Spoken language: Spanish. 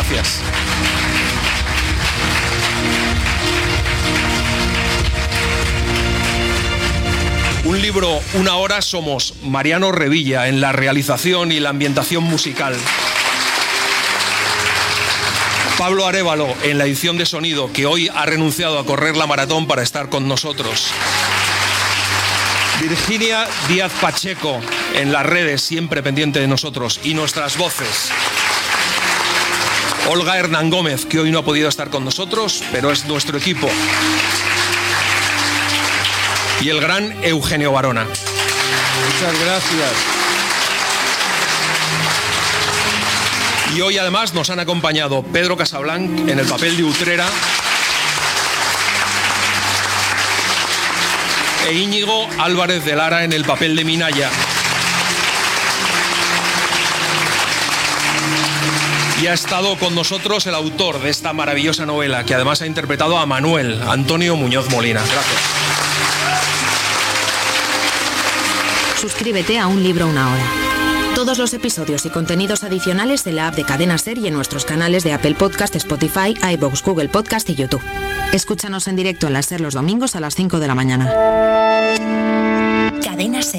Gracias. Un libro, una hora, somos Mariano Revilla en la realización y la ambientación musical. Pablo Arévalo en la edición de sonido, que hoy ha renunciado a correr la maratón para estar con nosotros. Virginia Díaz Pacheco en las redes, siempre pendiente de nosotros y nuestras voces. Olga Hernán Gómez, que hoy no ha podido estar con nosotros, pero es nuestro equipo. Y el gran Eugenio Barona. Muchas gracias. Y hoy además nos han acompañado Pedro Casablanc en el papel de Utrera e Íñigo Álvarez de Lara en el papel de Minaya. Y ha estado con nosotros el autor de esta maravillosa novela, que además ha interpretado a Manuel, Antonio Muñoz Molina. Gracias. Suscríbete a Un Libro, una hora. Todos los episodios y contenidos adicionales en la app de Cadena Ser y en nuestros canales de Apple Podcast, Spotify, iVoox, Google Podcast y YouTube. Escúchanos en directo en la Ser los domingos a las 5 de la mañana. Cadena Ser.